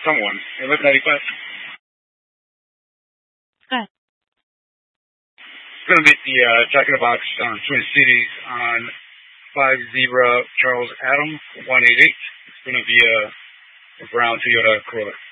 someone. 1195. Good. It's going to be the Jack in the Box Twin Cities on 50 Charles Adam 188. It's going to be a brown Toyota Corolla.